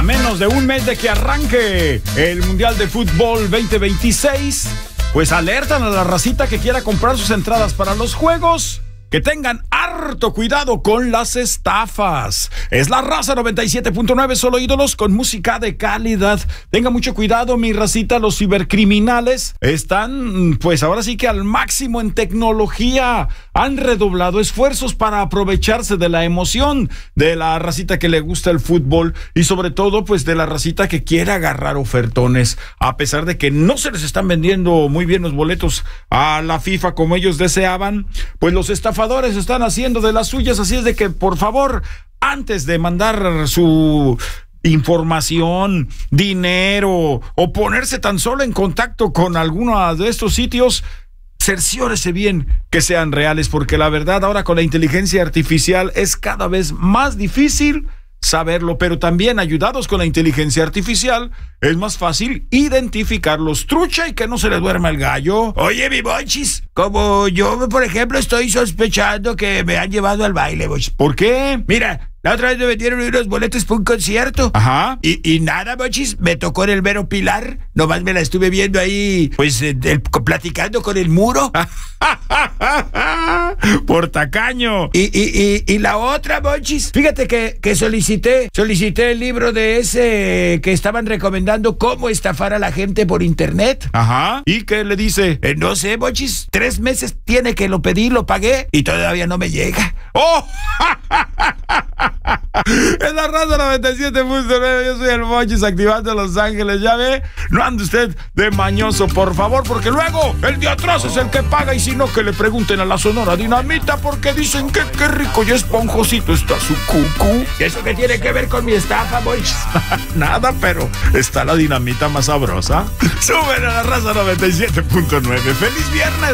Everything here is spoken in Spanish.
menos de un mes de que arranque el Mundial de Fútbol 2026, pues alertan a la racita que quiera comprar sus entradas para los juegos que tengan harto cuidado con las estafas. Es la Raza 97.9, solo ídolos con música de calidad. Tenga mucho cuidado, mi racita, los cibercriminales están, pues ahora sí que al máximo en tecnología. Han redoblado esfuerzos para aprovecharse de la emoción de la racita que le gusta el fútbol y sobre todo, pues de la racita que quiere agarrar ofertones. A pesar de que no se les están vendiendo muy bien los boletos a la FIFA como ellos deseaban, pues los estafadores están haciendo de las suyas, así es de que, por favor, antes de mandar su información, dinero o ponerse tan solo en contacto con alguno de estos sitios, cerciórese bien que sean reales, porque la verdad ahora con la inteligencia artificial es cada vez más difícil saberlo, pero también ayudados con la inteligencia artificial es más fácil identificarlos. Trucha y que no se le duerma el gallo. Oye, mi Monchis, como yo, por ejemplo, estoy sospechando que me han llevado al baile, Monchis. ¿Por qué? Mira, la otra vez me vendieron unos boletos para un concierto. Ajá. Y nada, Monchis, me tocó en el mero Pilar. Nomás me la estuve viendo ahí, pues, platicando con el muro. Por tacaño. Y la otra, Monchis, fíjate que solicité el libro de ese que estaban recomendando cómo estafar a la gente por internet. Ajá. ¿Y qué le dice? No sé, Monchis, 3 meses tiene que lo pedí, lo pagué y todavía no me llega. ¡Oh! Es la Raza 97.9, yo soy el Monchis activando Los Ángeles, ya ve, no ande usted de mañoso, por favor, porque luego el de atrás es el que paga y si no que le pregunten a la Sonora Dinamita porque dicen que qué rico y esponjosito está su cucú. ¿Y eso qué tiene que ver con mi estafa, Monchis? Nada, pero está la dinamita más sabrosa. Suben a la Raza 97.9. ¡Feliz viernes!